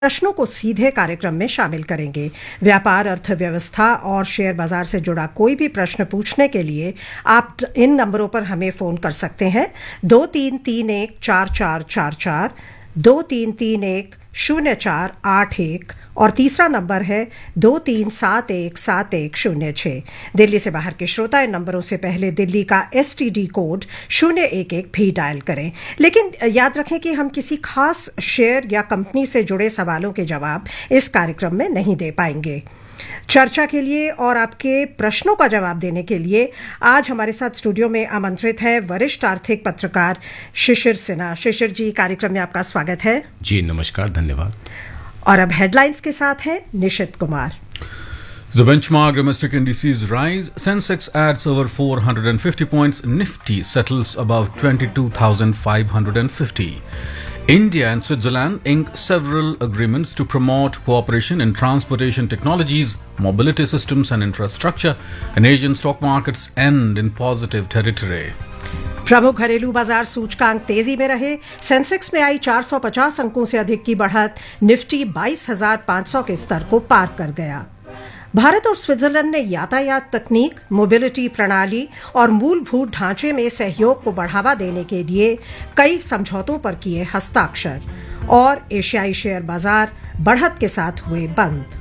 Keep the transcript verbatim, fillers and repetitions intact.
प्रश्नों को सीधे कार्यक्रम में शामिल करेंगे। व्यापार, अर्थव्यवस्था और शेयर बाजार से जुड़ा कोई भी प्रश्न पूछने के लिए आप इन नंबरों पर हमें फोन कर सकते हैं। दो तीन तीन एक चार चार चार चार, दो तीन तीन एक शून्य चार आठ एक और तीसरा नंबर है दो तीन सात एक सात एक शून्य छः। दिल्ली से बाहर के श्रोता इन नंबरों से पहले दिल्ली का एस टी डी कोड शून्य एक एक भी डायल करें। लेकिन याद रखें कि हम किसी खास शेयर या कंपनी से जुड़े सवालों के जवाब इस कार्यक्रम में नहीं दे पाएंगे। चर्चा के लिए और आपके प्रश्नों का जवाब देने के लिए आज हमारे साथ स्टूडियो में आमंत्रित है वरिष्ठ आर्थिक पत्रकार शिशिर सिन्हा। शिशिर जी, कार्यक्रम में आपका स्वागत है। जी नमस्कार, धन्यवाद। और अब हेडलाइंस के साथ हैं निशित Kumar. The benchmark domestic indices rise. Sensex adds over four hundred fifty points. Nifty settles above twenty-two thousand five hundred fifty. India and Switzerland ink several agreements to promote cooperation in transportation technologies, mobility systems and infrastructure, and Asian stock markets end in positive territory. प्रमुख घरेलू बाजार सूचकांक तेजी में रहे। Sensex में आई चार सौ पचास अंकों से अधिक की बढ़त। निफ्टी बाईस हज़ार पाँच सौ के स्तर को पार कर गया। भारत और स्विट्जरलैंड ने यातायात तकनीक, मोबिलिटी प्रणाली और मूलभूत ढांचे में सहयोग को बढ़ावा देने के लिए कई समझौतों पर किए हस्ताक्षर। और एशियाई शेयर बाजार बढ़त के साथ हुए बंद।